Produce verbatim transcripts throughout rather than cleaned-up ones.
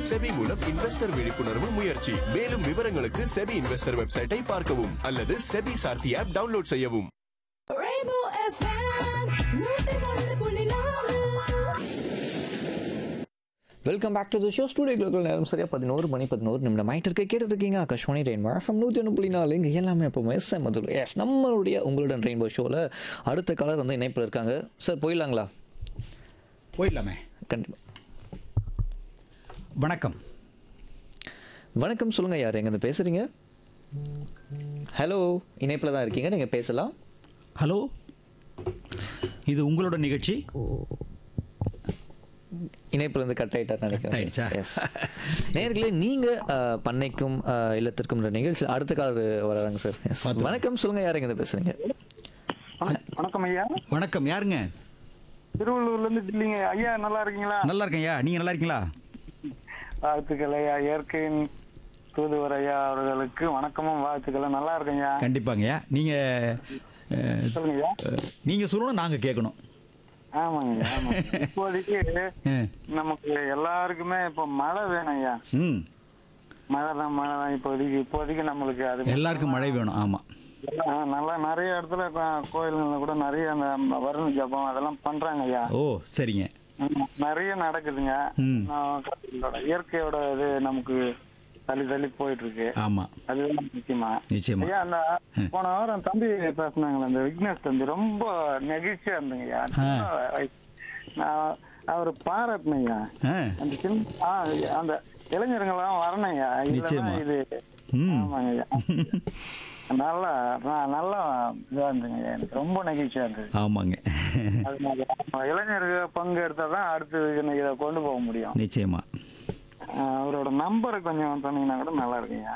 SEBI மூலம் investor விழிப்புணர்வு முயற்சி. மேலும் விவரங்களுக்கு செபி இன்வெஸ்டர் வெப்சைட்டை பார்க்கவும் அல்லது செபி சார்த்தி ஆப் டவுன்லோட் செய்யவும். Rainbow எஃப் எம் நூத்தி ஒன்று புள்ளி நாலு. Welcome back to the show. ஸ்டூடியோக்கள் நேரம் சரியா பதினோரு மணி பதினோரு நிமிடம் ஆயிட்டு இருக்க கேட்டு இருக்கீங்க ஆகாஷ்வாணி ரெயின்போ எஃப்எம் நூற்றி ஒன்று புள்ளி நாலு. இங்கே எல்லாமே எப்பவுமே செம்மதுள். எஸ், நம்மளுடைய உங்களுடன் ரெயின்போ ஷோவில் அடுத்த காலர் வந்து இணைப்பில் இருக்காங்க. சார் போயிடலாங்களா? போயிடலாமே. கண்டிப்பாக. வணக்கம். வணக்கம், சொல்லுங்கள், யார் எங்கேருந்து பேசுகிறீங்க? ஹலோ, இணைப்பில் தான் இருக்கீங்க, நீங்கள் பேசலாம். ஹலோ, இது உங்களோட நிகழ்ச்சி. இணைப்புல இருந்து கட் ஆயிட்டார் நினைக்கிறேன். ஆயிடுச்சா? எஸ். நேயர்களே, நீங்க அஹ், பண்ணைக்கும் அஹ், இல்லத்திற்கும் நிகழ்ச்சி அடுத்த கால் வராங்க சார். எஸ். வணக்கம், சொல்லுங்க, யார் எங்க பேசுறீங்க? வணக்கம் ஐயா. வணக்கம், யாருங்க? திருவள்ளூர்ல இருந்து தில்லிங்க ஐயா. நல்லா இருக்கீங்களா? நல்லா இருக்கேன் ஐயா, நீங்க நல்லா இருக்கீங்களா? வாழ்த்துக்கள் ஐயா. இயற்கையின் தூதுவர் ஐயா அவர்களுக்கு வணக்கமும் வாழ்த்துக்கள். நல்லா இருக்கேங்க. கண்டிப்பாங்க ஐயா. நீங்க அஹ், சொல்லுங்க ஐயா. நீங்க சொல்லணும், நாங்க கேட்கணும். ஆமாங்க ஆமா. இப்போதைக்கு அஹ், நமக்கு எல்லாருக்குமே இப்போ மழை வேணும் ஐயா. ம் மழை தான் மழை தான் இப்போதைக்கு இப்போதைக்கு நம்மளுக்கு அது எல்லாருக்கும் மழை வேணும். ஆமா, ஆ, நல்லா நிறைய இடத்துல கோ- கோயில்கள்ல கூட நிறைய அந்த வருண ஜபம் அதெல்லாம் பண்றாங்க ஐயா. ஓ சரிங்க. ஆமா, நிறைய நடக்குதுங்க. ம். நான் இயற்கையோட இது நமக்கு தள்ளி தள்ளி போயிட்டு இருக்கு. ஆமா, அதுதான் முக்கியமா. நிச்சயமா. ஐயா, அந்த போன வாரம் தம்பி பேசினாங்களே அந்த விக்னேஷ் தம்பி ரொம்ப நெகிழ்ச்சியா இருந்தங்க ஐயா. ஆ. நான் அவர் பாராட்டினய்யா. ஆ, அந்த சின்ன ஆ, அந்த இளைஞர்கள்லாம் வரணும் ஐயா. நிச்சயமா. இது ம். ஆமாங்க ஐயா. நல்லா நான் நல்லா இதா இருந்துங்க ஐயா. எனக்கு ரொம்ப நெகிழ்ச்சியா இருந்தது. ஆமாங்க. அதனால நம்ம இளைஞர்கள் பங்கு எடுத்தாதான் அடுத்து இதை கொண்டு போக முடியும். நிச்சயமா. ஆ, அவரோட நம்பரை கொஞ்சம் சொன்னீங்கன்னா கூட நல்லா இருக்குங்க.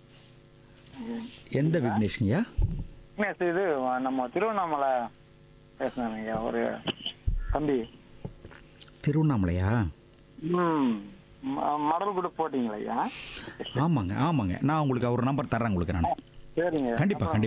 எந்த விக்னேஷ்ங்கய்யா? விக்னேஷ் இது நம்ம திருவண்ணாமலை பேசினாங்க ஐயா ஒரு தம்பி. திருவண்ணாமலையா? ம் ம- மடல் கூட போட்டீங்களா ஐயா? ஆமாங்க ஆமாங்க. நான் உங்களுக்கு அவர் நம்பர் தர்றேன் உங்களுக்கு நான். சரிங்க. கண்டிப்பா, அப்புறம்